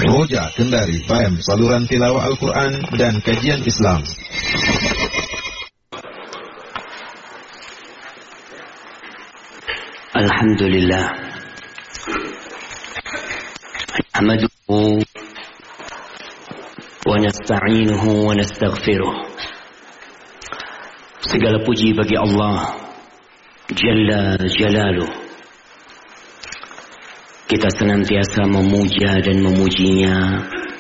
Roja Kendari FM, saluran tilawah Al-Quran dan kajian Islam. Alhamdulillah, nahmaduhu wa nasta'inuhu wa nastaghfiruh. Segala puji bagi Allah Jalla Jalaluh. Kita senantiasa memuja dan memujinya,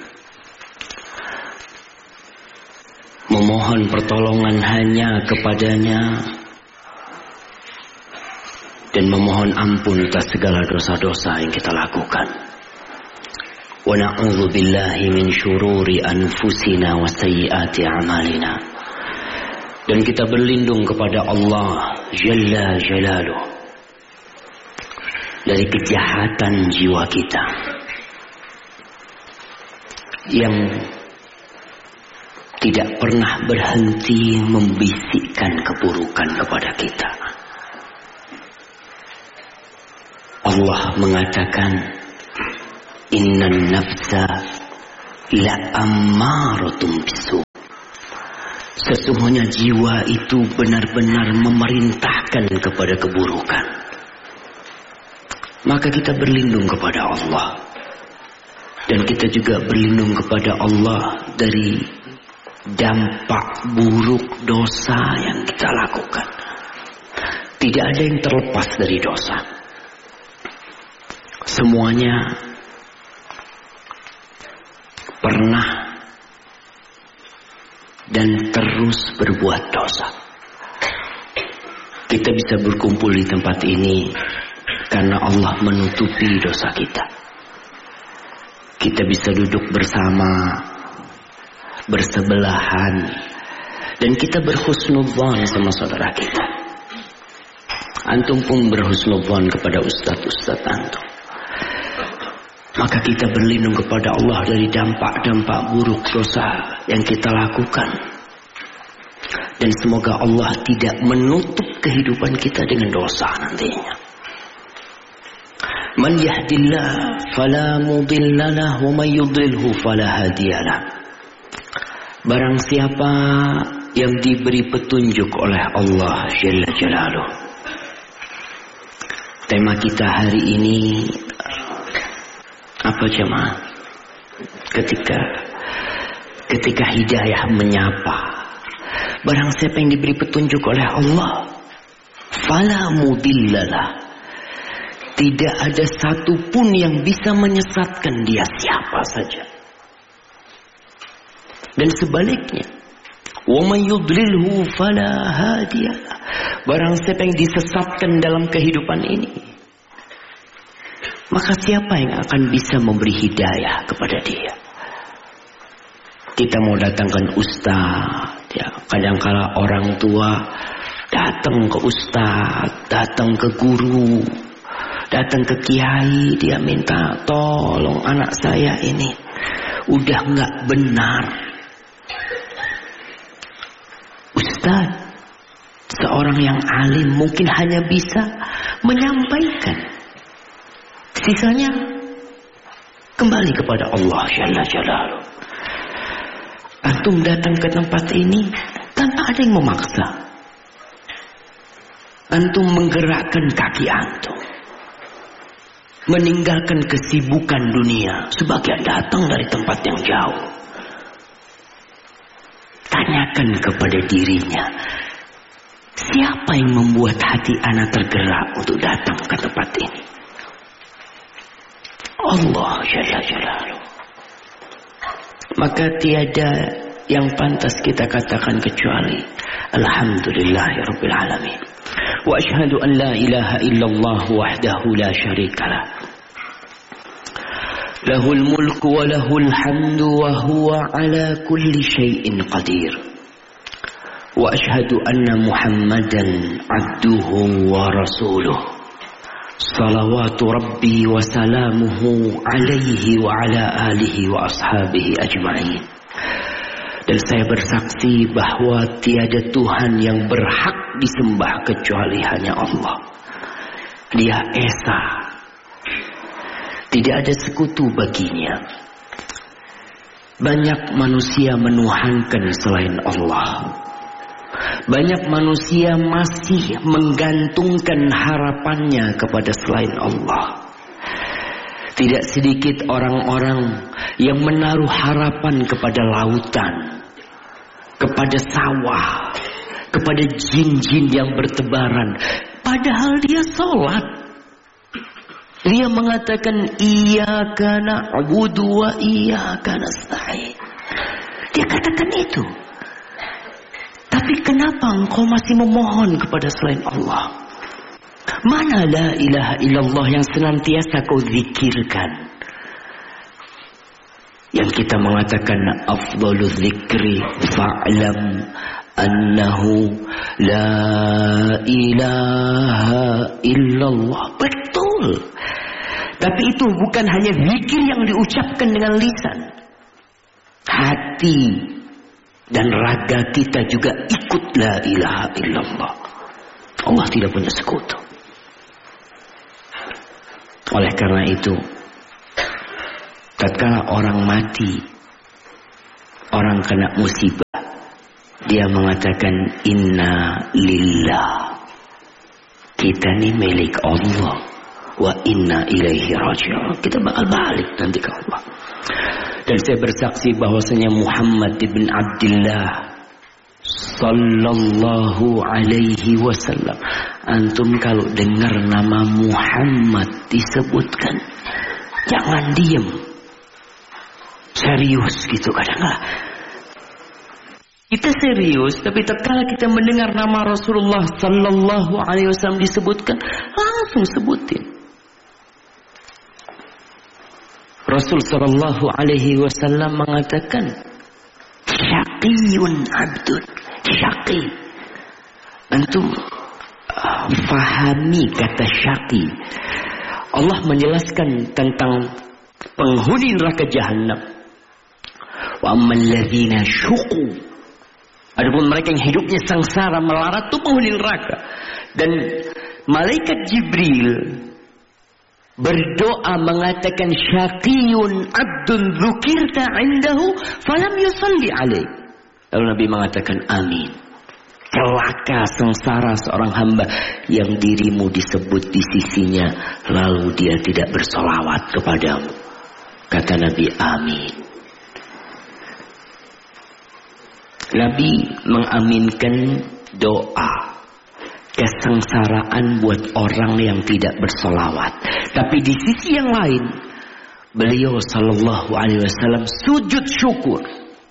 memohon pertolongan hanya kepadanya, dan memohon ampun atas segala dosa-dosa yang kita lakukan. Wa na'udzu billahi min syururi anfusina wa sayyiati a'malina. Dan kita berlindung kepada Allah Jalla Jalaluh dari kejahatan jiwa kita yang tidak pernah berhenti membisikkan keburukan kepada kita. Allah mengatakan, innan nafsa la ammaratum bisu. Sesungguhnya jiwa itu benar-benar memerintahkan kepada keburukan. Maka kita berlindung kepada Allah. Dan kita juga berlindung kepada Allah dari dampak buruk dosa yang kita lakukan. Tidak ada yang terlepas dari dosa. Semuanya pernah dan terus berbuat dosa. Kita bisa berkumpul di tempat ini karena Allah menutupi dosa kita. Kita bisa duduk bersama, bersebelahan, dan kita berhusnudzon sama saudara kita. Antum pun berhusnudzon kepada ustadz-ustadz antum. Maka kita berlindung kepada Allah dari dampak-dampak buruk dosa yang kita lakukan. Dan semoga Allah tidak menutup kehidupan kita dengan dosa nantinya. Man yahdillah fala mudhillalah wa man yudlilhu fala hadiyalah. Barang siapa yang diberi petunjuk oleh Allah Jalla Jalaluh. Tema kita hari ini apa jemaah? Ketika hidayah menyapa, barang siapa yang diberi petunjuk oleh Allah, fala mudhillalah. Tidak ada satupun yang bisa menyesatkan dia, siapa saja. Dan sebaliknya, wa may yudlilhu fala hadiyalah. Barang siapa yang disesatkan dalam kehidupan ini, maka siapa yang akan bisa memberi hidayah kepada dia? Kita mau datangkan ustaz, ya, kadangkala orang tua datang ke ustaz, datang ke guru, datang ke kiai, dia minta tolong anak saya ini udah nggak benar. Ustaz, seorang yang alim mungkin hanya bisa menyampaikan. Sisanya kembali kepada Allah Jalla Jalaluh. Antum datang ke tempat ini tanpa ada yang memaksa. Antum menggerakkan kaki antum, meninggalkan kesibukan dunia. Sebagian datang dari tempat yang jauh. Tanyakan kepada dirinya, siapa yang membuat hati anak tergerak untuk datang ke tempat ini? Allah Jalla Jalaluh. Maka tiada yang pantas kita katakan kecuali Alhamdulillahirabbil alamin. Wa asyhadu an la ilaha illallah wahdahu la syarikalah. Lahul mulku wa lahul hamdu wa huwa ala kulli syai'in qadir. Wa asyhadu anna Muhammadan abduhu wa rasuluh. Salawatu Rabbi wa salamuhu alaihi wa ala alihi wa ashabihi ajma'in. Dan saya bersaksi bahwa tiada Tuhan yang berhak disembah kecuali hanya Allah. Dia Esa, tidak ada sekutu baginya. Banyak manusia menuhankan selain Allah. Banyak manusia masih menggantungkan harapannya kepada selain Allah. Tidak sedikit orang-orang yang menaruh harapan kepada lautan, kepada sawah, kepada jin-jin yang bertebaran. Padahal dia sholat. Dia mengatakan iyyaka na'budu wa iyyaka nasta'in. Dia katakan itu. Tapi kenapa engkau masih memohon kepada selain Allah? Mana la ilaha illallah yang senantiasa kau zikirkan? Yang kita mengatakan afdalu zikri fa'lam annahu la ilaha illallah. Betul. Tapi itu bukan hanya zikir yang diucapkan dengan lisan. Hati dan raga kita juga ikut la ilaha illallah. Allah tidak punya sekutu. Oleh karena itu, tatkala orang mati, orang kena musibah, dia mengatakan inna lillah. Kita ini milik Allah. Wa inna ilaihi raji'un. Kita bakal balik nanti ke Allah. Dan saya bersaksi bahwasanya Muhammad ibn Abdullah sallallahu alaihi wasallam. Antum kalau dengar nama Muhammad disebutkan, jangan diem. Serius gitu kadang-kadang. Kita serius, tapi tatkala kita mendengar nama Rasulullah sallallahu alaihi wasallam disebutkan, langsung sebutin. Rasul sallallahu alaihi wasallam mengatakan, syaqiyun abdun, syaqi. Antum fahami kata syaqi. Allah menjelaskan tentang penghuni neraka jahanam. Wa ammal ladzina syuqu. Adapun mereka yang hidupnya sengsara melarat itu penghuni neraka. Dan malaikat Jibril berdoa mengatakan syaqiyun abdun dzukirta indahu falam yusalli alaih. Lalu Nabi mengatakan amin. Celaka sengsara seorang hamba yang dirimu disebut di sisinya lalu dia tidak bersolawat kepadamu. Kata Nabi amin. Nabi mengaminkan doa kesengsaraan buat orang yang tidak bersolawat. Tapi di sisi yang lain, beliau sallallahu alaihi wasallam sujud syukur.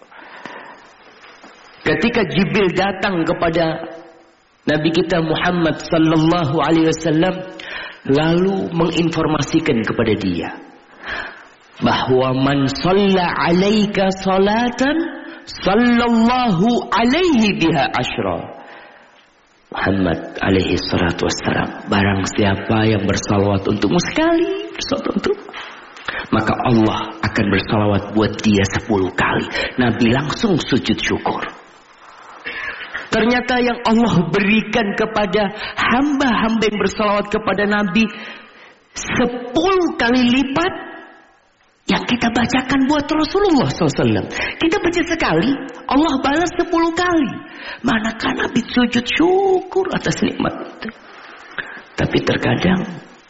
Ketika Jibril datang kepada Nabi kita Muhammad sallallahu alaihi wasallam, lalu menginformasikan kepada dia bahwa man shalla alaika salatan sallallahu alaihi biha asyra. Muhammad alaihi salatu wassalam, barang siapa yang bersalawat untukmu sekali, bersalawat untuk, maka Allah akan bersalawat buat dia 10 kali. Nabi langsung sujud syukur. Ternyata yang Allah berikan kepada hamba-hamba yang bersalawat kepada Nabi 10 kali lipat yang kita bacakan buat Rasulullah SAW. Kita baca sekali, Allah balas 10 kali. Manakah Nabi sujud syukur atas nikmat itu. Tapi terkadang,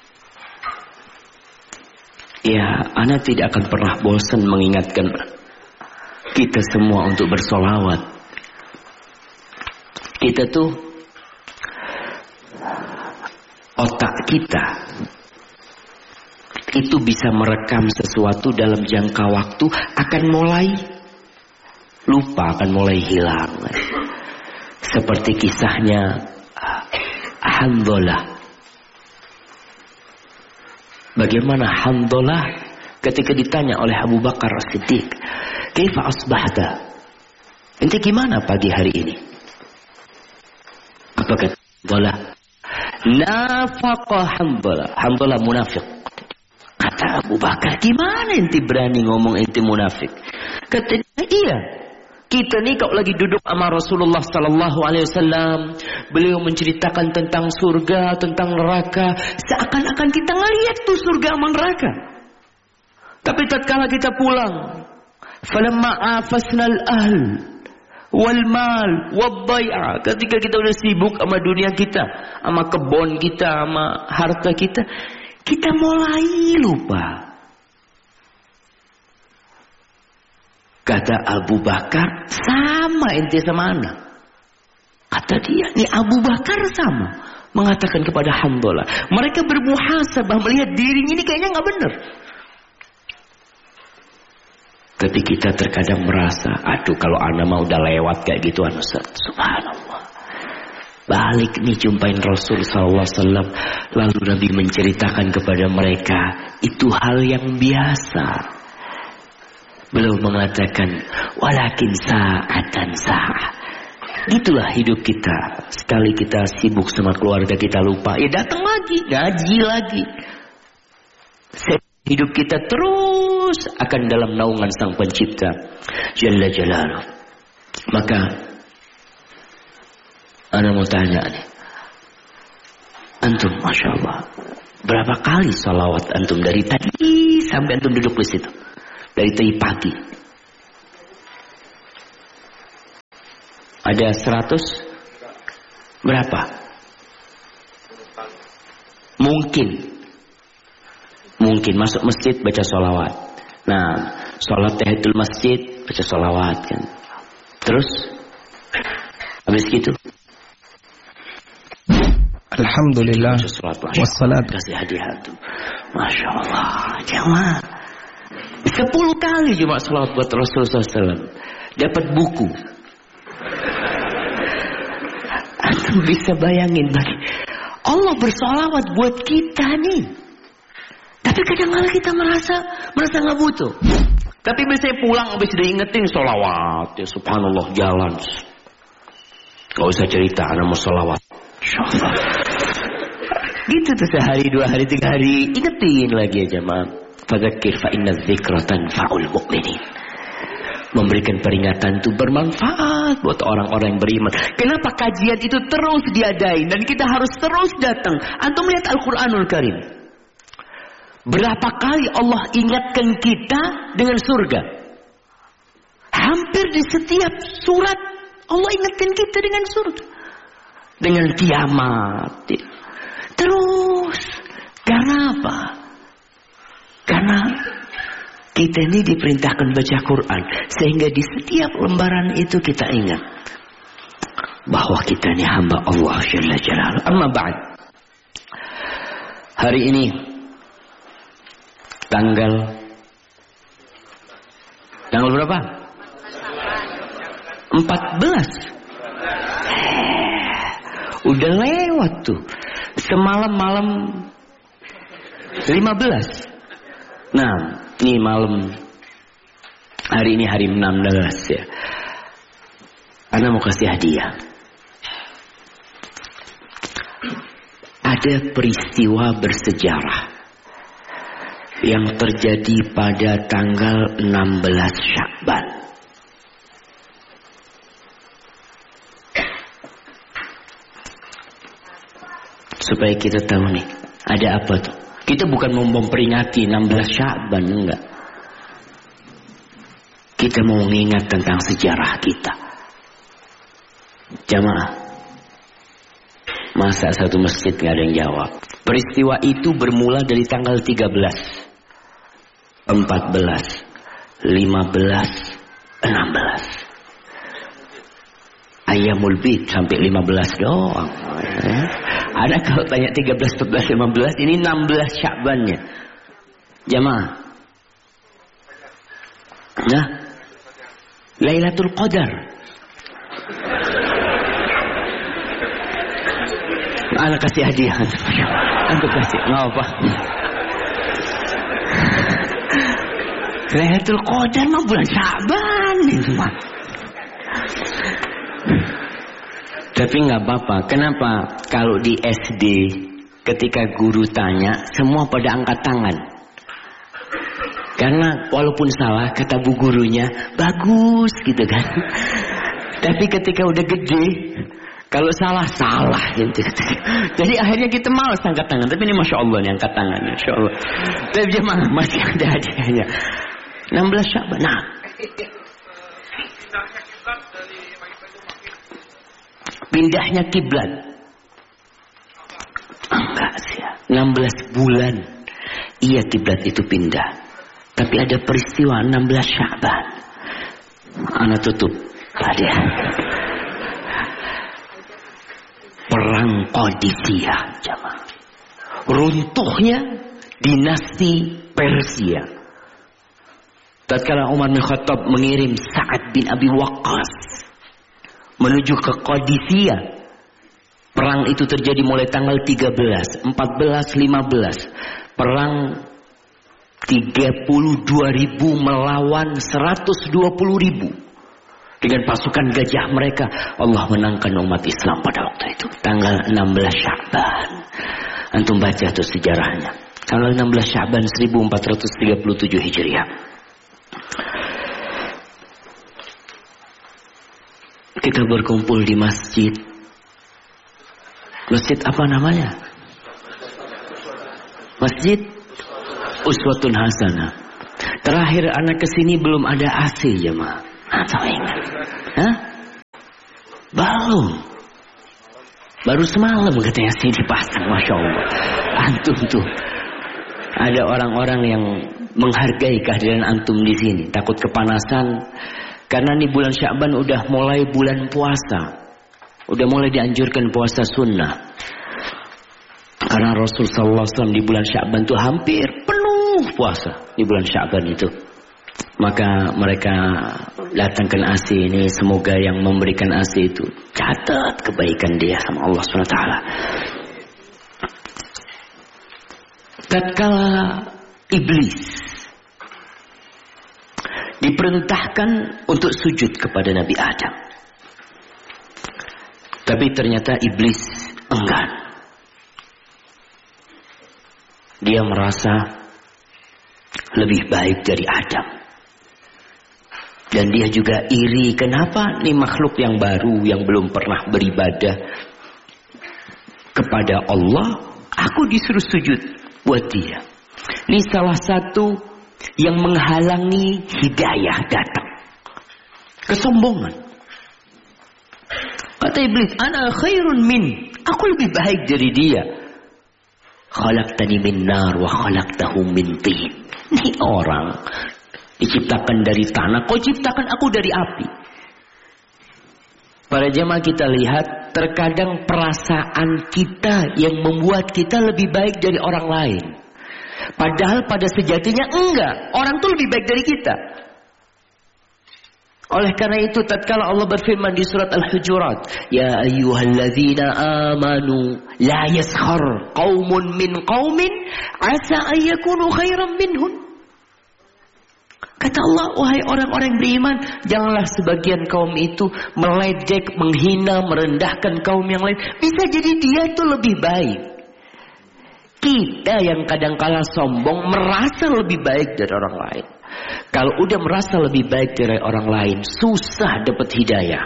ya, ana tidak akan pernah bosan mengingatkan kita semua untuk bersolawat. Kita tuh, otak kita itu bisa merekam sesuatu dalam jangka waktu, akan mulai lupa, akan mulai hilang. Seperti kisahnya Hanzalah. Bagaimana Hanzalah ketika ditanya oleh Abu Bakar As-Siddiq, "Kaifa asbahta?" Ente gimana pagi hari ini? Apa kata Hanzalah? Nafaqa Hanzalah. Hanzalah munafik. Kata Abu Bakar, gimana ente berani ngomong ente munafik? Kata dia, iya. Kita nih kalau lagi duduk sama Rasulullah sallallahu alaihi wasallam, beliau menceritakan tentang surga, tentang neraka, seakan-akan kita ngelihat tuh surga sama neraka. Tapi tatkala kita pulang, Falamma afasnal ahl wal mal wad dhai'a, ketika kita udah sibuk sama dunia kita, sama kebun kita, sama harta kita, kita mulai lupa. Kata Abu Bakar, sama ente sama anak. Kata dia, ini Abu Bakar sama mengatakan kepada Hanzalah. Mereka bermuhasabah melihat dirinya ini kayaknya nggak benar. Tapi kita terkadang merasa, aduh kalau anak mau udah lewat kayak gitu, subhanallah. Balik nih jumpain Rasul SAW, lalu Nabi menceritakan kepada mereka, itu hal yang biasa. Beliau mengatakan, walakin sa'atan sa'ah. Itulah hidup kita. Sekali kita sibuk sama keluarga kita lupa, ya datang lagi, ngaji lagi. Hidup kita terus akan dalam naungan Sang Pencipta Jalla Jalaluh. Maka ana mau tanya nih, antum Masya Allah, berapa kali salawat antum dari tadi sampai antum duduk di situ, dari tadi pagi? Ada 100 berapa? Mungkin masuk masjid baca sholawat. Nah, sholat tahiyatul masjid baca sholawat kan. Terus habis gitu, alhamdulillah wassalat, kasih hadiah tuh. Masya Allah, jamaah 10 kali cuma sholawat buat Rasulullah SAW, dapat buku. Antum bisa bayangin bagi Allah bersholawat buat kita nih. Tapi kadang-kadang kita merasa nggak butuh. Tapi biasanya pulang habis diingetin sholawat, ya subhanallah jalan. Gak usah cerita, anak mau sholawat. Gitu tuh sehari, 2 hari, 3 hari, ingetin lagi aja jemaah. Fadzakir fa inna dzikra tanfa'ul mu'minin. Memberikan peringatan itu bermanfaat buat orang-orang yang beriman. Kenapa kajian itu terus diadain dan kita harus terus datang? Antum lihat Al-Quranul Karim. Berapa kali Allah ingatkan kita dengan surga? Hampir di setiap surat Allah ingatkan kita dengan surga, dengan kiamat. Terus, karena apa? Karena kita ini diperintahkan baca Quran, sehingga di setiap lembaran itu kita ingat bahwa kita ini hamba Allah Jalla Jalaluh. Amma ba'd. Hari ini tanggal berapa? 14. Udah lewat tuh. Semalam malam 15. Nah, ini malam hari ini hari 16 ya. Ana mau kasih hadiah. Ada peristiwa bersejarah yang terjadi pada tanggal 16 Sya'ban. Supaya kita tahu nih, ada apa tuh? Kita bukan mau memperingati 16 Sya'ban, enggak. Kita mau mengingat tentang sejarah kita. Jamaah, masa satu masjid gak ada yang jawab? Peristiwa itu bermula dari tanggal 13. 14, 15, 16. Ayyamul Bid sampai 15 doang. Ada kalau tanya 13, 14, 15, ini 16 Sya'bannya. Jamaah. Nah, Lailatul Qadar. Anak kasih hadiah. Untuk kasih, nggak apa. Lailatul Qadar mah bulan Sya'ban itu mah. Tapi nggak apa-apa. Kenapa? Kalau di SD ketika guru tanya, semua pada angkat tangan. Karena walaupun salah kata bu gurunya bagus gitu kan. Tapi ketika udah gede, kalau salah gitu. Jadi akhirnya kita malas angkat tangan. Tapi ini Masya Allah nih angkat tangan, Masya Allah. Tapi jemaah masih ada hadiahnya. 16 Sya'ban. Nah, Pindahnya kiblat. Enggak sih ya. 16 bulan. Iya kiblat itu pindah. Tapi ada peristiwa 16 Sya'ban. Ana tutup tadi. Perang Qadisiyah, jamaah. Runtuhnya dinasti Persia. Tatkala Umar bin Khattab mengirim Sa'ad bin Abi Waqqas menuju ke Qadisiyah. Perang itu terjadi mulai tanggal 13, 14, 15. Perang 32.000 melawan 120.000. Dengan pasukan gajah mereka, Allah menangkan umat Islam pada waktu itu. Tanggal 16 Sya'ban. Antum baca tuh sejarahnya. Tanggal 16 Sya'ban 1437 Hijriah. Kita berkumpul di masjid. Masjid apa namanya? Masjid Uswatun Hasanah. Terakhir anak kesini belum ada AC, jemaah. Atau ingat? Hah? Belum. Baru semalam katanya sih dipasang, Masya Allah. Antum tuh. Ada orang-orang yang menghargai kehadiran antum di sini. Takut kepanasan. Karena ini bulan Sya'ban udah mulai bulan puasa. Udah mulai dianjurkan puasa sunnah. Karena Rasul SAW di bulan Sya'ban itu hampir penuh puasa. Di bulan Sya'ban itu. Maka mereka datangkan AC ini. Semoga yang memberikan AC itu catat kebaikan dia sama Allah SWT. Tatkala iblis diperintahkan untuk sujud kepada Nabi Adam, tapi ternyata iblis enggan. Dia merasa lebih baik dari Adam. Dan dia juga iri. Kenapa nih makhluk yang baru yang belum pernah beribadah kepada Allah, aku disuruh sujud buat dia. Ini salah satu yang menghalangi hidayah datang. Kesombongan. Kata iblis, ana khairun min. Aku lebih baik dari dia. Khalaqtani min nar wa khalaqtahu min tin. Ini orang diciptakan dari tanah, kau ciptakan aku dari api. Para jemaah, kita lihat terkadang perasaan kita yang membuat kita lebih baik dari orang lain. Padahal pada sejatinya enggak. Orang tuh lebih baik dari kita. Oleh karena itu tatkala Allah berfirman di surat Al-Hujurat, ya ayyuhalladzina amanu la yaskhar qaumun min qaumin asa an yakunu khairan minhum. Kata Allah, wahai orang-orang beriman, janganlah sebagian kaum itu meledek, menghina, merendahkan kaum yang lain. Bisa jadi dia tuh lebih baik. Kita yang kadang-kala sombong merasa lebih baik dari orang lain. Kalau udah merasa lebih baik dari orang lain, susah dapat hidayah.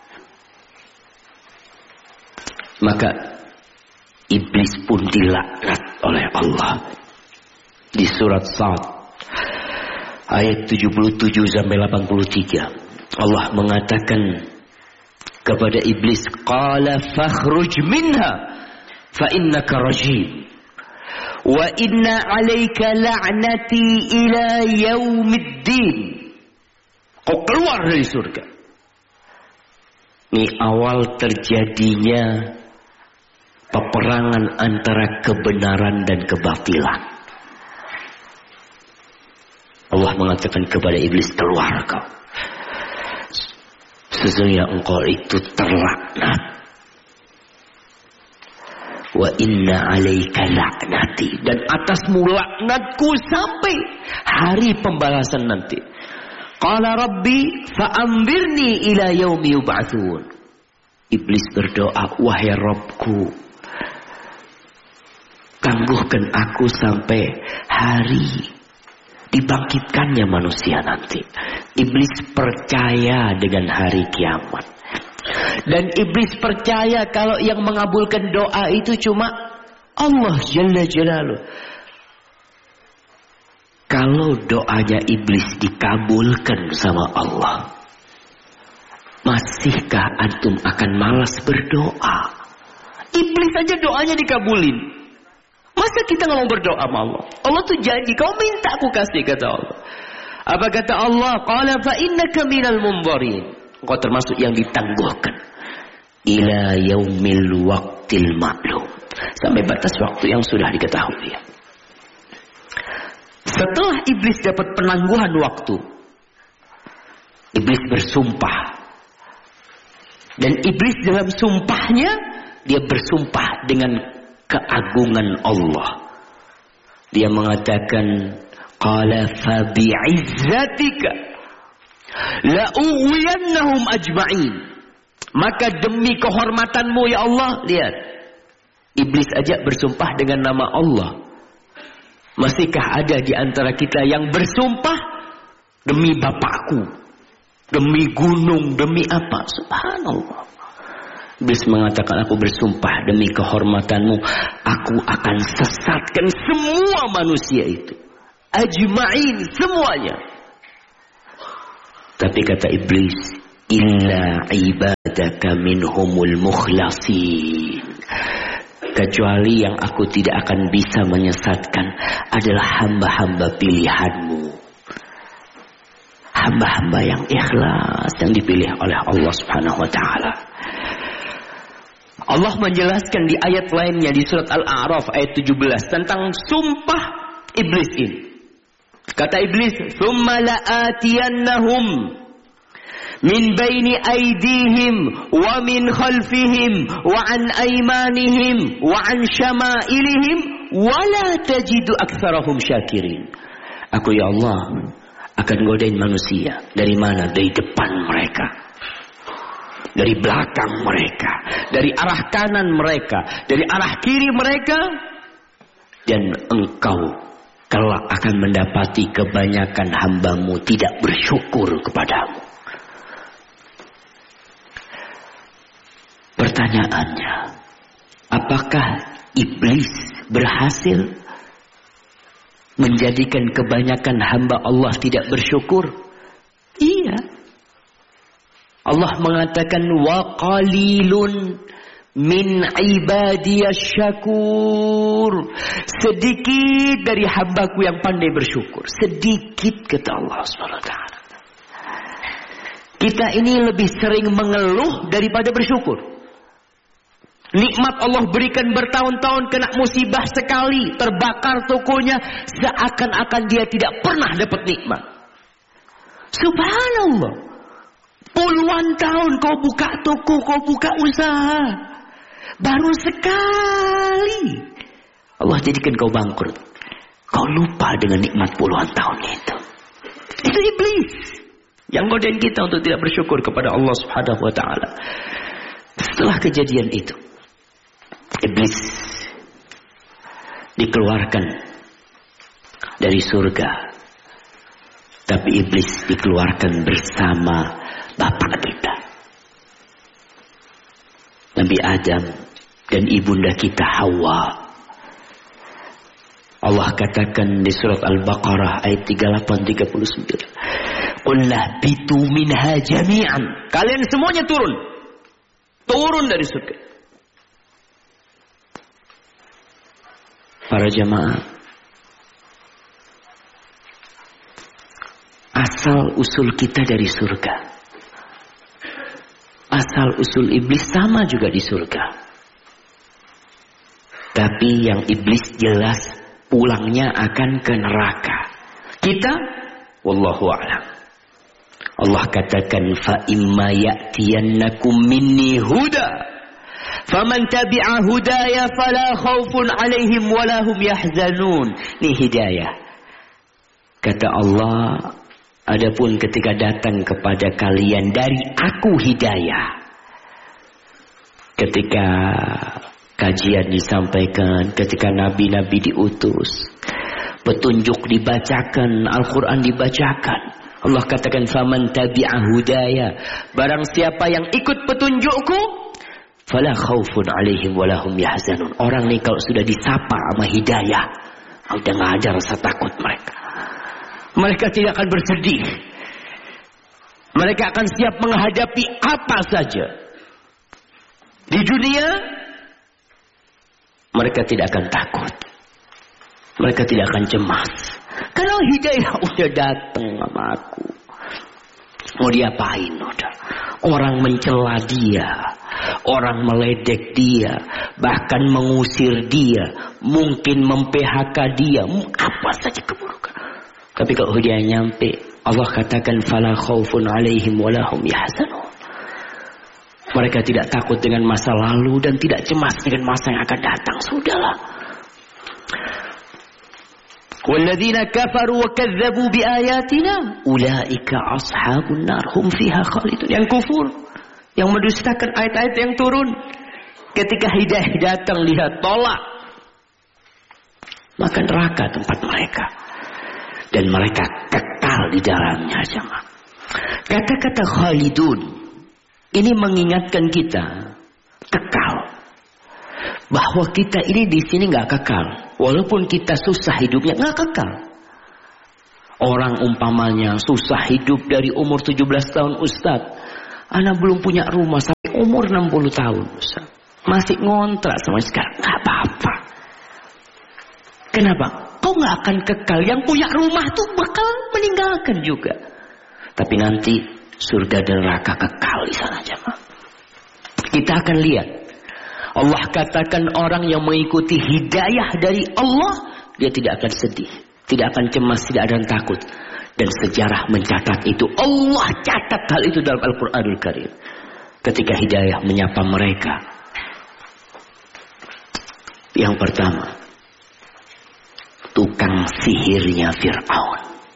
Maka iblis pun dilaknat oleh Allah. Di surat Sad ayat 77 sampai 83, Allah mengatakan kepada iblis, qala fakhruj minha fa innaka rajim wa inna 'alaika la'nati ila yaumiddin. Kau keluar dari surga. Ini awal terjadinya peperangan antara kebenaran dan kebatilan. Allah mengatakan kepada iblis, keluar kau. Sesungguhnya engkau itu terlaknat. Wa inna 'alaika la'nati, dan atasmu laknatku sampai hari pembalasan nanti. Qala rabbi fa'anzirni ila yaumi yub'atsun. Iblis berdoa, wahai Rabbku, tangguhkan aku sampai hari dibangkitkannya manusia nanti. Iblis percaya dengan hari kiamat. Dan iblis percaya kalau yang mengabulkan doa itu cuma Allah Jalla Jalaluh. Kalau doanya iblis dikabulkan sama Allah, masihkah antum akan malas berdoa? Iblis aja doanya dikabulin. Masa kita nggak mau berdoa sama Allah? Allah tuh janji, kau minta aku kasih, kata Allah. Apa kata Allah? Qala fa innaka minal munzarin. Engkau termasuk yang ditangguhkan. Ila yaumil waqtil ma'lum. Sampai batas waktu yang sudah diketahui. Setelah iblis dapat penangguhan waktu, iblis bersumpah. Dan iblis dalam sumpahnya, dia bersumpah dengan keagungan Allah. Dia mengatakan, qala fa bi'izzatika la ughwiyannahum ajma'in. Maka demi kehormatanmu ya Allah, lihat, iblis aja bersumpah dengan nama Allah. Masihkah ada di antara kita yang bersumpah demi bapakku, demi gunung, demi apa? Subhanallah. Iblis mengatakan, aku bersumpah demi kehormatanmu, aku akan sesatkan semua manusia itu. Ajma'in, semuanya. Tapi kata iblis, illa ibadaka minhumul mukhlasin. Kecuali yang aku tidak akan bisa menyesatkan adalah hamba-hamba pilihanmu. Hamba-hamba yang ikhlas, yang dipilih oleh Allah Subhanahu wa ta'ala. Allah menjelaskan di ayat lainnya di surat Al-A'raf ayat 17 tentang sumpah iblis ini. Kata iblis, "Tsumma la'atiyannahum min baini aydihim wa min khalfihim wa an aymanihim wa an syama'ilihim wa la tajidu aktsarahum syakirin." Aku ya Allah akan godain manusia. Dari mana? Dari depan mereka, dari belakang mereka, dari arah kanan mereka, dari arah kiri mereka. Dan engkau kelak akan mendapati kebanyakan hambamu tidak bersyukur kepadamu. Pertanyaannya, apakah iblis berhasil menjadikan kebanyakan hamba Allah tidak bersyukur? Iya. Allah mengatakan, wa qalilun min ibadiyasy syakur. Sedikit dari hambaku yang pandai bersyukur. Sedikit, kata Allah SWT. Kita ini lebih sering mengeluh daripada bersyukur. Nikmat Allah berikan bertahun-tahun, kena musibah sekali, terbakar tokonya, seakan-akan dia tidak pernah dapat nikmat. Subhanallah. Puluhan tahun kau buka toko, kau buka usaha, baru sekali Allah jadikan kau bangkrut. Kau lupa dengan nikmat puluhan tahun itu. Itu iblis yang godain kita untuk tidak bersyukur kepada Allah Subhanahu wa ta'ala. Setelah kejadian itu, iblis dikeluarkan dari surga. Tapi iblis dikeluarkan bersama bapak kita, Nabi Adam, dan ibunda kita Hawa. Allah katakan di surat Al-Baqarah ayat 38-39, "Qullah bitu minha jami'an." Kalian semuanya turun dari surga. Para jamaah, asal usul kita dari surga. Asal usul iblis sama juga di surga. Tapi yang iblis jelas pulangnya akan ke neraka. Kita, wallahu a'lam. Allah katakan, fa imma ya'tiyannakum minni huda faman tabi'a hudaya fala khaufun 'alaihim wala hum yahzanun. Ini hidayah. Kata Allah, adapun ketika datang kepada kalian dari aku hidayah. Ketika kajian disampaikan, ketika nabi-nabi diutus, petunjuk dibacakan, Al-Quran dibacakan, Allah katakan, faman tabi'a hudaya, barang siapa yang ikut petunjukku, fala khaufun 'alaihim wala hum yahzanun. Orang nih kalau sudah disapa sama hidayah, udah gak ada rasa takut mereka. Mereka tidak akan bersedih. Mereka akan siap menghadapi apa saja. Di dunia, mereka tidak akan takut. Mereka tidak akan cemas. Karena hidayah udah datang sama aku. Mau diapain udah? Orang mencela dia, orang meledek dia, bahkan mengusir dia, mungkin mem-PHK dia, apa saja keburukan. Tapi kalau dia nyampe, Allah katakan fala khaufun 'alaihim wa lahum yahzanun. Mereka tidak takut dengan masa lalu dan tidak cemas dengan masa yang akan datang. Sudahlah. Walladzina kafaru wa kadzdzabu biayatina ulaika ashabun nar hum fiha khalidun. Yang kufur, yang mendustakan ayat-ayat yang turun, ketika hidayah datang lihat tolak, maka neraka tempat mereka dan mereka kekal di dalamnya. Jemaah, kata-kata khalidun ini mengingatkan kita kekal, bahwa kita ini di sini nggak kekal. Walaupun kita susah hidupnya, nggak kekal. Orang umpamanya susah hidup dari umur 17 tahun, Ustaz. Anak belum punya rumah sampai umur 60 tahun, Ustaz. Masih ngontrak sama sekarang. Nggak apa-apa. Kenapa? Kau nggak akan kekal. Yang punya rumah tuh bakal meninggalkan juga. Tapi nanti surga dan neraka kekal di sana, jemaah. Kita akan lihat. Allah katakan orang yang mengikuti hidayah dari Allah, dia tidak akan sedih, tidak akan cemas, tidak akan takut. Dan sejarah mencatat itu. Allah catat hal itu dalam Al-Quranul Karim. Ketika hidayah menyapa mereka. Yang pertama, tukang sihirnya Fir'aun.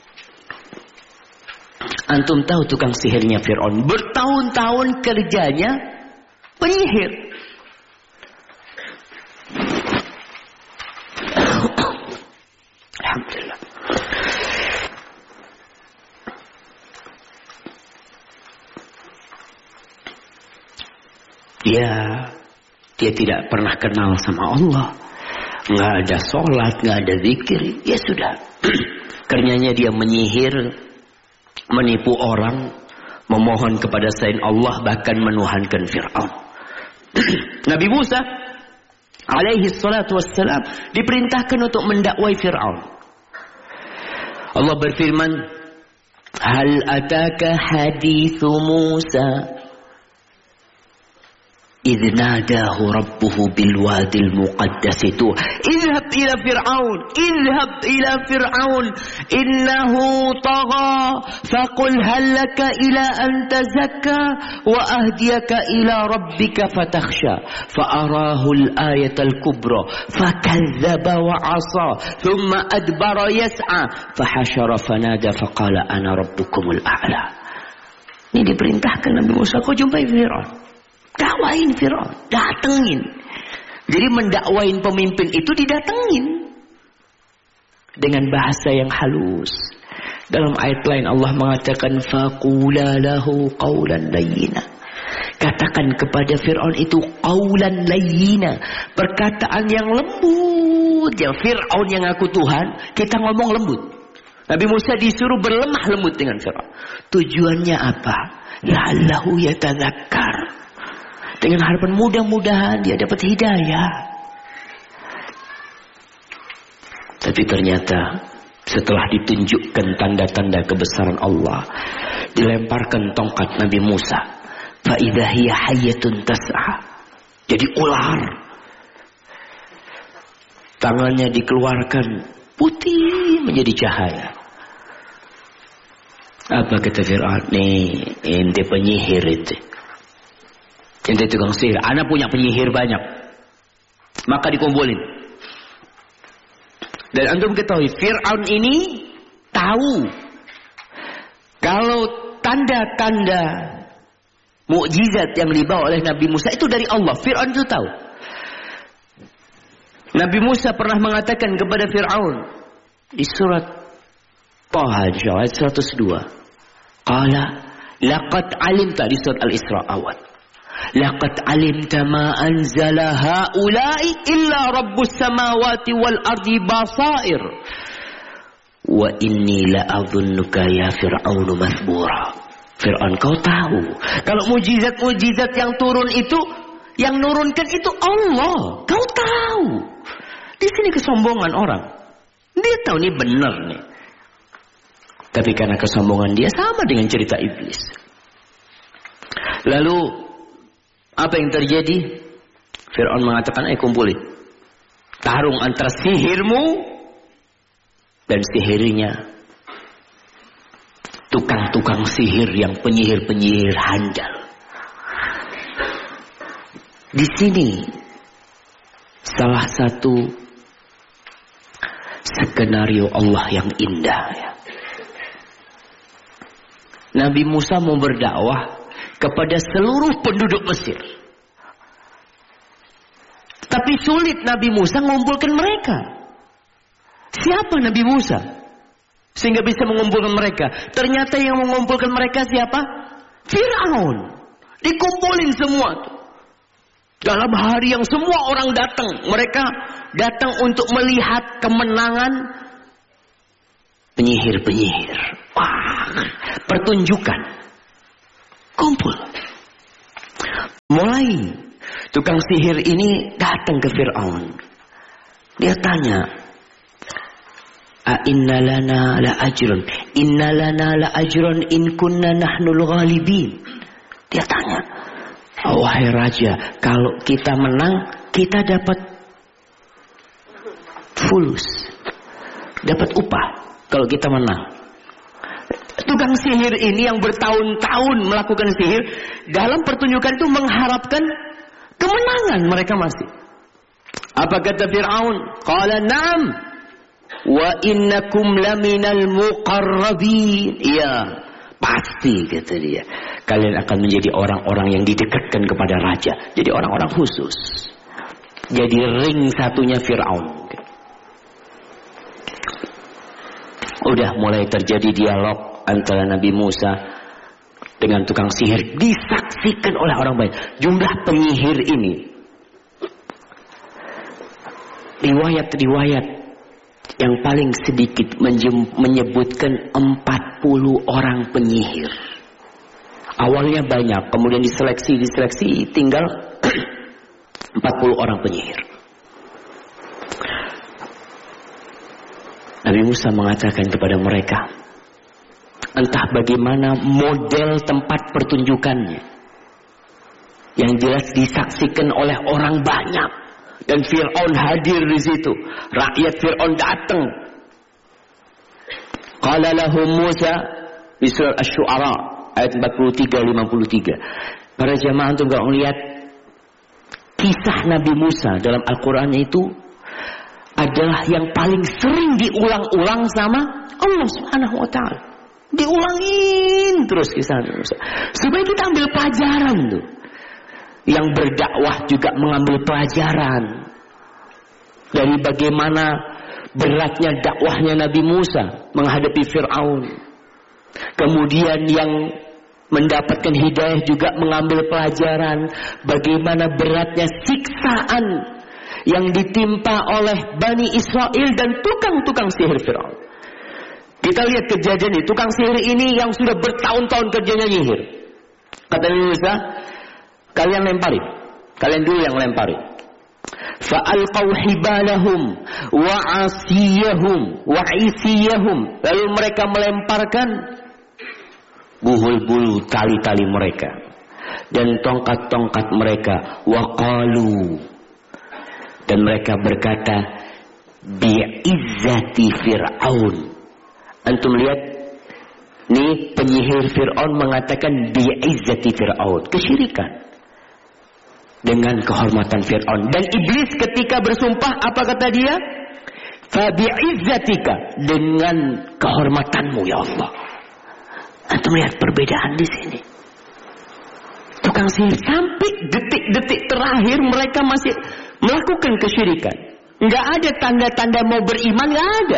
Antum tahu tukang sihirnya Fir'aun? Bertahun-tahun kerjanya penyihir. Alhamdulillah. Dia tidak pernah kenal sama Allah. Nggak ada sholat, nggak ada zikir. Ya sudah. Karenanya dia menyihir, menipu orang, memohon kepada selain Allah, bahkan menuhankan Fir'aun. Nabi Musa alaihi salatu wassalam diperintahkan untuk mendakwai Fir'aun. Allah berfirman, hal ataka hadithu Musa idh nadahu rabbuhu bilwadil muqaddasi tuh idhab ila fir'aun innahu tagha faqul hal laka ila an tazakka wa ahdiyaka ila rabbika fatakhsha fa'arahu al-ayata al-kubra fakadzdzaba wa 'asa thumma adbara yas'a fahashara fanada faqala ana rabbukumul a'la. Ini diperintahkan Nabi Musa, kau jumpai Fir'aun, dakwain Fir'aun, datengin. Jadi mendakwain pemimpin itu didatengin dengan bahasa yang halus. Dalam ayat lain Allah mengatakan faqula lahu qawlan layyina. Katakan kepada Fir'aun itu qawlan layyina, perkataan yang lembut. Ya, Fir'aun yang ngaku Tuhan, kita ngomong lembut. Nabi Musa disuruh berlemah lembut dengan Fir'aun. Tujuannya apa? La'allahu yatadzakkar. Dengan harapan mudah-mudahan dia dapat hidayah. Tapi ternyata setelah ditunjukkan tanda-tanda kebesaran Allah, dilemparkan tongkat Nabi Musa. Fa idza hiya hayyatun tas'a. Jadi ular. Tangannya dikeluarkan, putih menjadi cahaya. Apa kata Fir'aun? Nih, ente penyihir itu. Ente tukang sihir. Anak punya penyihir banyak. Maka dikumpulin. Dan antum ketahui, Fir'aun ini tahu kalau tanda-tanda mukjizat yang dibawa oleh Nabi Musa itu dari Allah. Fir'aun itu tahu. Nabi Musa pernah mengatakan kepada Fir'aun di surat Taha ayat 102. Qala laqad alimta, di surat Al-Isra awal. Laqad alimta ma anzala haula'i illa rabbus samawati wal ardi basair wa inni la'adhunnuka ya Fir'aun mathbura. Fir'aun, kau tahu kalau mujizat-mujizat yang turun itu, yang nurunkan itu Allah. Kau tahu. Di sini kesombongan orang. Dia tahu ini benar nih. Tapi karena kesombongan dia sama dengan cerita iblis. Lalu apa yang terjadi? Fir'aun mengatakan, kumpulin. Tarung antara sihirmu dan sihirnya tukang-tukang sihir yang penyihir-penyihir handal. Di sini salah satu skenario Allah yang indah ya. Nabi Musa mau berdakwah kepada seluruh penduduk Mesir. Tapi sulit Nabi Musa mengumpulkan mereka. Siapa Nabi Musa sehingga bisa mengumpulkan mereka? Ternyata yang mengumpulkan mereka siapa? Fir'aun. Dikumpulin semua. Dalam hari yang semua orang datang. Mereka datang untuk melihat kemenangan penyihir-penyihir. Wah, pertunjukan. Kumpul. Mulai tukang sihir ini datang ke Fir'aun. Dia tanya, Inna lana la ajrun. Inna lana la ajrun in kunna nahnul ghalibin. Dia tanya, wahai raja, kalau kita menang, kita dapat fulus, dapat upah kalau kita menang. Tukang sihir ini yang bertahun-tahun melakukan sihir, dalam pertunjukan itu mengharapkan kemenangan mereka masih. Apa kata Fir'aun? Qala na'am wa innakum laminal muqarrabin. Iya, pasti kata dia. Kalian akan menjadi orang-orang yang didekatkan kepada raja. Jadi orang-orang khusus. Jadi ring satunya Fir'aun. Udah mulai terjadi dialog antara Nabi Musa dengan tukang sihir. Disaksikan oleh orang banyak. Jumlah penyihir ini, riwayat-riwayat yang paling sedikit menyebutkan 40 orang penyihir. Awalnya banyak, kemudian diseleksi, tinggal 40 orang penyihir. Nabi Musa mengatakan kepada mereka, entah bagaimana model tempat pertunjukannya, yang jelas disaksikan oleh orang banyak, dan Fir'aun hadir di situ. Rakyat Fir'aun datang. Qala lahum Musa di surah Asy-Syu'ara ayat 43-53. Para jamaah, untuk enggak melihat kisah Nabi Musa dalam Al-Quran itu adalah yang paling sering diulang-ulang sama Allah Subhanahu wa ta'ala. Diulangin terus kisah Nabi Musa, supaya kita ambil pelajaran tuh. Yang berdakwah juga mengambil pelajaran dari bagaimana beratnya dakwahnya Nabi Musa menghadapi Fir'aun. Kemudian yang mendapatkan hidayah juga mengambil pelajaran bagaimana beratnya siksaan yang ditimpa oleh Bani Israel dan tukang-tukang sihir Fir'aun. Kita lihat kejadian ini. Tukang sihir ini yang sudah bertahun-tahun kerjanya nyihir. Kata Nabi Musa, kalian lempari. Kalian dulu yang lempari. Fa'alqaw hibalahum wa asiyahum. Lalu mereka melemparkan buhul-buhul tali-tali mereka dan tongkat-tongkat mereka. Wa qalu, dan mereka berkata, bi'izzati Fir'aun. Antum lihat, nih penyihir Fir'aun mengatakan bi'izzati Fir'aun, kesyirikan dengan kehormatan Fir'aun. Dan iblis ketika bersumpah, apa kata dia? Fa bi'izzatika, dengan kehormatanmu ya Allah. Antum lihat perbedaan di sini. Tukang sihir sampai detik-detik terakhir mereka masih melakukan kesyirikan. Enggak ada tanda-tanda mau beriman, enggak ada.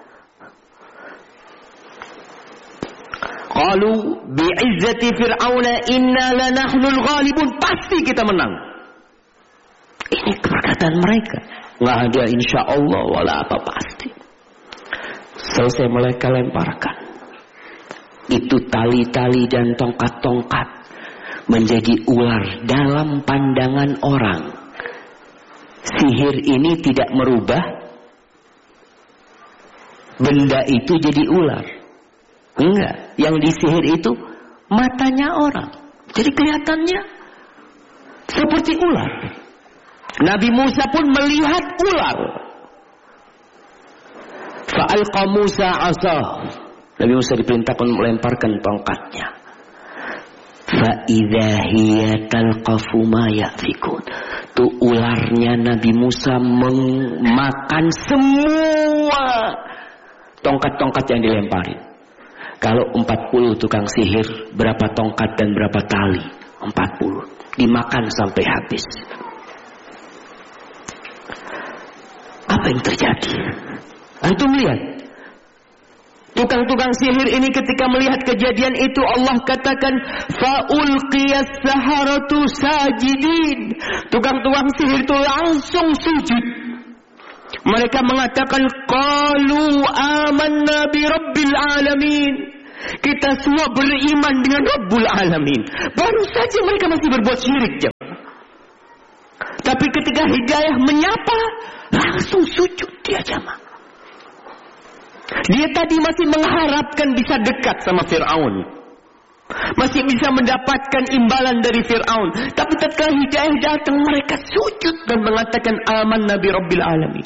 Qalu bi'izzati fir'auna inna lanahnul ghalibun, pasti kita menang. Ini perkataan mereka. Enggak ada insyaallah wala apa, pasti. Selesai mereka lemparkan. Itu tali-tali dan tongkat-tongkat menjadi ular dalam pandangan orang. Sihir ini tidak merubah benda itu jadi ular. Enggak. Yang disihir itu matanya orang. Jadi kelihatannya seperti ular. Nabi Musa pun melihat ular. Fa'alqa Musa asah. Nabi Musa diperintahkan melemparkan tongkatnya. Fa'idha hiya talqafu ma yafikun. Itu ularnya Nabi Musa memakan semua tongkat-tongkat yang dilemparin. Kalau 40 tukang sihir, berapa tongkat dan berapa tali? 40. Dimakan sampai habis. Apa yang terjadi? Antum lihat. Tukang-tukang sihir ini ketika melihat kejadian itu, Allah katakan faulqiyas saharatu sajidin. Tukang-tukang sihir itu langsung sujud. Mereka mengatakan qalu amanna bi rabbil alamin. Kita semua beriman dengan Rabbul Alamin. Baru saja mereka masih berbuat syirik. Tapi ketika hidayah menyapa, langsung sujud dia jamaah. Dia tadi masih mengharapkan bisa dekat sama Fir'aun. Masih bisa mendapatkan imbalan dari Fir'aun. Tapi tatkala hidayah datang, mereka sujud dan mengatakan amanna bi rabbil alamin.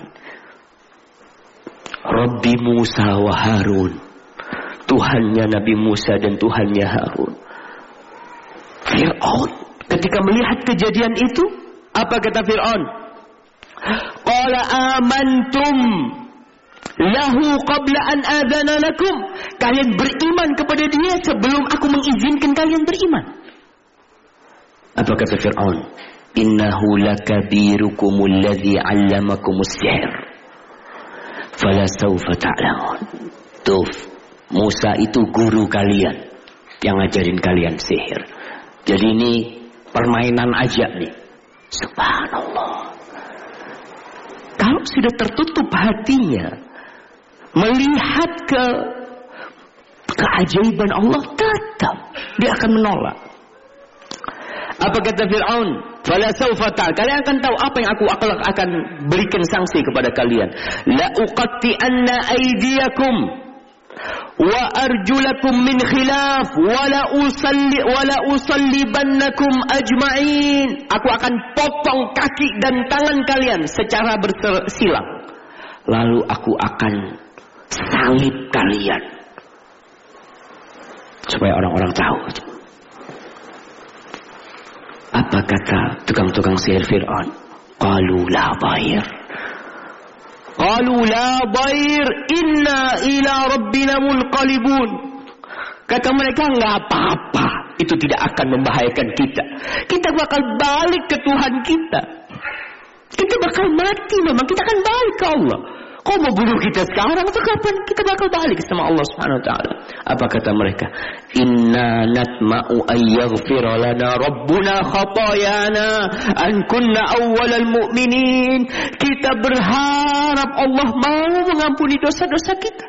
Rabbi Musa wa Harun. Tuhannya Nabi Musa dan Tuhannya Harun. Fir'aun ketika melihat kejadian itu, apa kata Fir'aun? Qala amantum lahu qabla an adana lakum. Kalian beriman kepada dia sebelum aku mengizinkan kalian beriman. Apa kata Fir'aun? Innahu lakabirukumul ladzi 'allamakumus sihr. Fala sawfa ta'lamun. Tuh, Musa itu guru kalian yang ngajarin kalian sihir. Jadi ini permainan aja nih. Subhanallah. Kalau sudah tertutup hatinya melihat keajaiban Allah, tetap dia akan menolak. Apa kata Fir'aun? Fala sawfa ta'lamun. Kalian akan tahu apa yang aku akan berikan sanksi kepada kalian. La uqatti'anna aydiyakum wa arjulakum min khilaf wala usallibannakum ajma'in. Aku akan potong kaki dan tangan kalian secara bersilang. Lalu aku akan salib kalian. Supaya orang-orang tahu. Apa kata tukang-tukang sihir Fir'aun? Qalu la dhair. Qalu la dhair inna ila rabbina munqalibun. Kata mereka, enggak apa-apa. Itu tidak akan membahayakan kita. Kita bakal balik ke Tuhan kita. Kita bakal mati memang. Kita akan balik ke Allah. Kau mau bunuh kita sekarang atau kapan? Kita bakal balik sama Allah Subhanahu wa taala. Apa kata mereka? Inna natma'u ayyaghfira lana rabbuna khatayana an kunna awwalal mu'minin. Kita berharap Allah mau mengampuni dosa-dosa kita.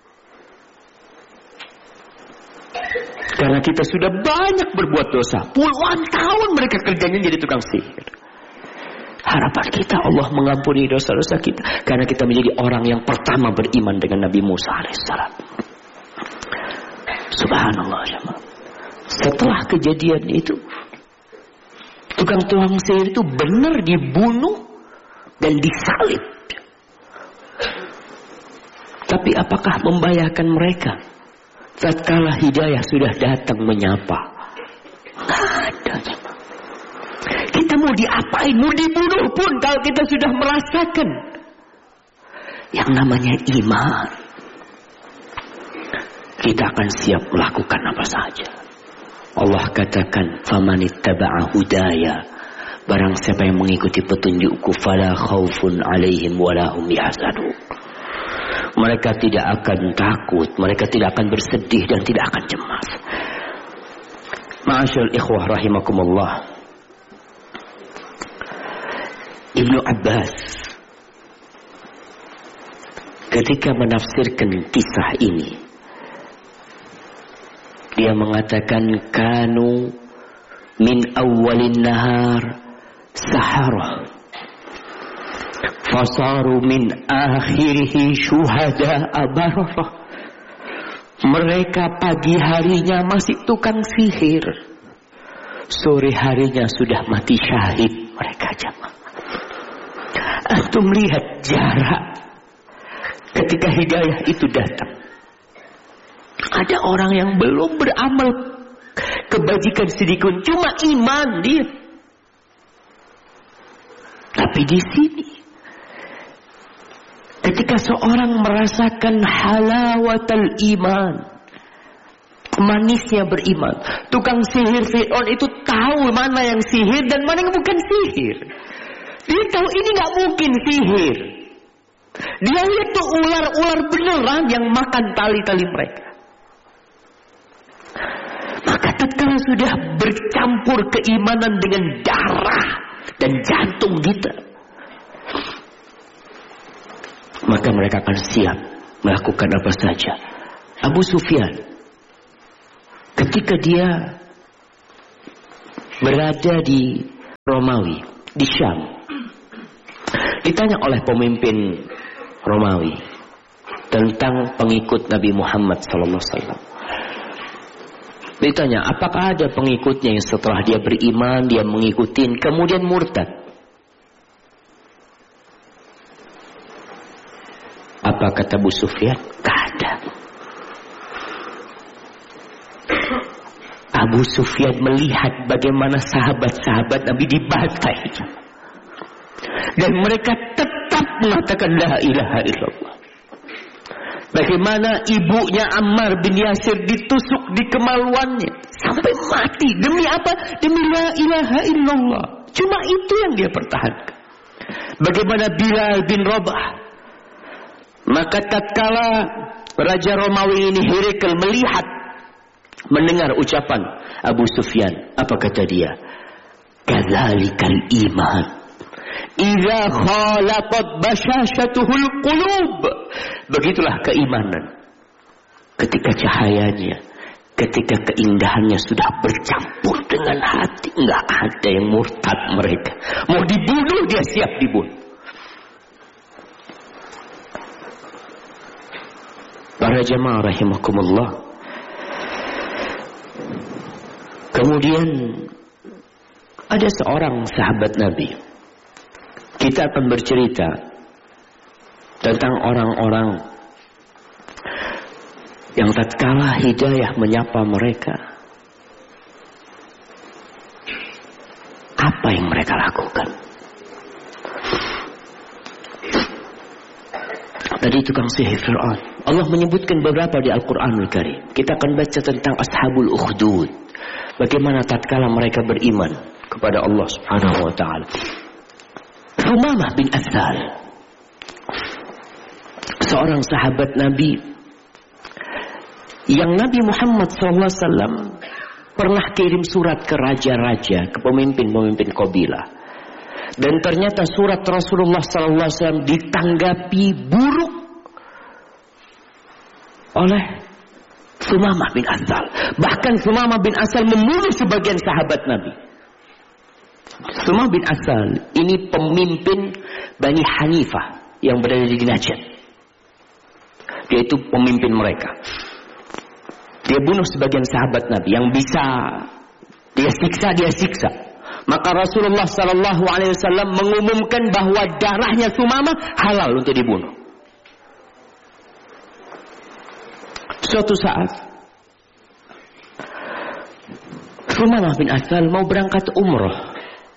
Karena kita sudah banyak berbuat dosa. Puluhan tahun mereka kerjanya jadi tukang sihir. Harapan kita Allah mengampuni dosa-dosa kita. Karena kita menjadi orang yang pertama beriman dengan Nabi Musa alaihissalam. Subhanallah. Setelah kejadian itu, tukang-tukang sihir itu benar dibunuh dan disalib. Tapi apakah membahayakan mereka? Tatkala hidayah sudah datang menyapa, nggak ada. Kita mau diapain, mau dibunuh pun kalau kita sudah merasakan yang namanya iman, kita akan siap melakukan apa saja. Allah katakan, "Famanittaba'a hudaya." Barang siapa yang mengikuti petunjukku, fala khaufun 'alaihim wala hum yahzanun. Mereka tidak akan takut, mereka tidak akan bersedih dan tidak akan cemas. Ma'asyiral ikhwah rahimakumullah. Ibnu Abbas ketika menafsirkan kisah ini, dia mengatakan kanu min awwalin nahar saharah fasaru min akhirihi syuhada abarah. Mereka pagi harinya masih tukang sihir, sore harinya sudah mati syahid mereka jamaah. Antum lihat jarak ketika hidayah itu datang. Ada orang yang belum beramal kebajikan sedikit, cuma iman dia. Tapi di sini, ketika seorang merasakan halawatul iman, manisnya beriman, tukang sihir Fir'aun itu tahu mana yang sihir dan mana yang bukan sihir. Dia tahu ini nggak mungkin sihir. Dia lihat tuh ular-ular beneran yang makan tali-tali mereka. Maka tatkala sudah bercampur keimanan dengan darah dan jantung kita, maka mereka akan siap melakukan apa saja. Abu Sufyan, ketika dia berada di Romawi, di Syam, ditanya oleh pemimpin Romawi tentang pengikut Nabi Muhammad SAW. Ditanya, apakah ada pengikutnya yang setelah dia beriman, dia mengikutin, kemudian murtad? Apa kata Abu Sufyan? Gak ada. Abu Sufyan melihat bagaimana sahabat-sahabat Nabi dibantai. Dan mereka tetap mengatakan la ilaha illallah. Bagaimana ibunya Ammar bin Yasir ditusuk di kemaluannya sampai mati. Demi apa? Demi la ilaha illallah. Cuma itu yang dia pertahankan. Bagaimana Bilal bin Rabah. Maka tatkala Raja Romawi ini Herakl melihat, mendengar ucapan Abu Sufyan, apa kata dia? Kadzalikal iman. Idza khalaqat bashashatuhul qulub. Begitulah keimanan. Ketika cahayanya, ketika keindahannya sudah bercampur dengan hati, enggak ada yang murtad mereka. Mau dibunuh dia siap dibunuh. Para jamaah rahimakumullah. Kemudian ada seorang sahabat Nabi. Kita akan bercerita tentang orang-orang yang tatkala hidayah menyapa mereka, apa yang mereka lakukan. Tadi tukang sihir Fir'aun, Allah menyebutkan beberapa di Al-Quranul Karim. Kita akan baca tentang Ashabul Ukhdud, bagaimana tatkala mereka beriman kepada Allah Subhanahu wa ta'ala. Sumamah bin Athal, seorang sahabat Nabi yang Nabi Muhammad SAW pernah kirim surat ke raja-raja, ke pemimpin-pemimpin kabilah, dan ternyata surat Rasulullah SAW ditanggapi buruk oleh Sumamah bin Athal. Bahkan Sumamah bin Athal membunuh sebagian sahabat Nabi. Sumamah bin Athal ini pemimpin Bani Hanifah yang berada di Najd. Dia itu pemimpin mereka. Dia bunuh sebagian sahabat Nabi yang bisa dia siksa. Maka Rasulullah SAW mengumumkan bahwa darahnya Sumamah halal untuk dibunuh. Suatu saat Sumamah bin Athal mau berangkat umrah.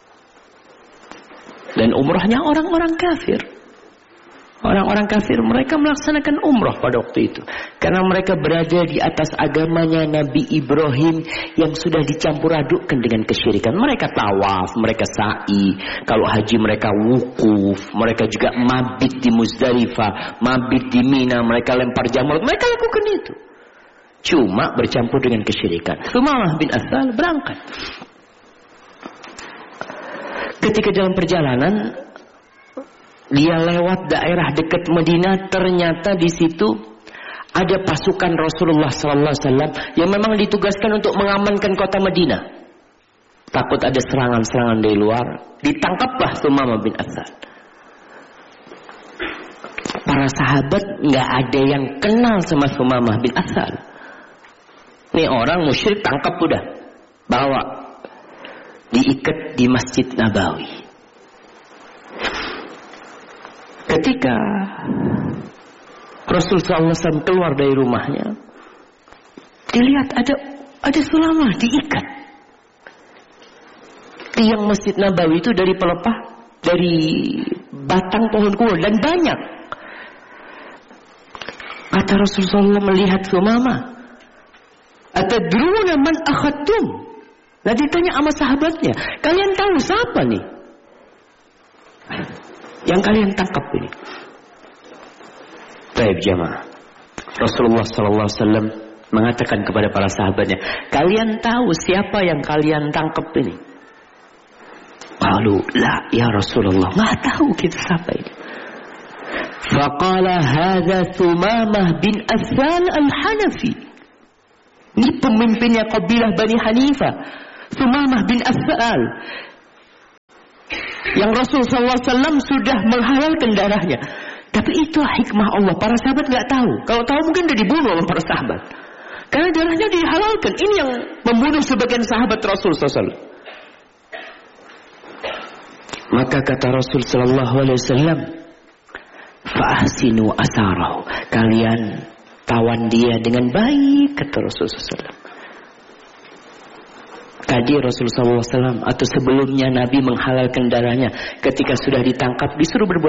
Dan umrahnya orang-orang kafir. Orang-orang kafir mereka melaksanakan umrah pada waktu itu. Karena mereka berada di atas agamanya Nabi Ibrahim yang sudah dicampur adukkan dengan kesyirikan. Mereka tawaf, mereka sa'i. Kalau haji mereka wukuf. Mereka juga mabit di Muzdalifah, mabit di Mina. Mereka lempar jamur. Mereka lakukan itu. Cuma bercampur dengan kesyirikan. Sumamah bin Athal berangkat. Ketika dalam perjalanan Dia lewat daerah dekat Madinah, ternyata di situ ada pasukan Rasulullah sallallahu alaihi wasallam yang memang ditugaskan untuk mengamankan kota Madinah. Takut ada serangan-serangan dari luar, ditangkaplah Sumamah bin Utsal. Para sahabat nggak ada yang kenal sama Sumamah bin Utsal. Ini orang musyrik, tangkap udah, bawa, diikat di Masjid Nabawi. Ketika Rasul sallallahu alaihi wasallam keluar dari rumahnya, dilihat ada Sumamah diikat. Tiang Masjid Nabawi itu dari pelepah, dari batang pohon kurma, dan banyak. Kata Rasulullah melihat Sumamah, "Atadruna man akhadtum?" Nah, ditanya sama sahabatnya, "Kalian tahu siapa nih yang kalian tangkap ini?" Baik jamaah, Rasulullah sallallahu alaihi wasallam mengatakan kepada para sahabatnya, "Kalian tahu siapa yang kalian tangkap ini?" Qalu, "La ya Rasulullah, enggak tahu kita siapa ini." Faqala hadza Sumamah bin Utsal al-Hanafi. Ini pemimpinnya kabilah Bani Hanifah, Sumamah bin Utsal, yang Rasul sallallahu alaihi wasallam sudah menghalalkan darahnya. Tapi itulah hikmah Allah. Para sahabat nggak tahu. Kalau tahu mungkin udah dibunuh oleh para sahabat. Karena darahnya dihalalkan. Ini yang membunuh sebagian sahabat Rasul SAW. Maka kata Rasul sallallahu alaihi wasallam, "Fa'ahsinu asarahu." Kalian tawan dia dengan baik, kata Rasul SAW. Tadi Rasul SAW atau sebelumnya Nabi menghalalkan darahnya. Ketika sudah ditangkap disuruh berbuat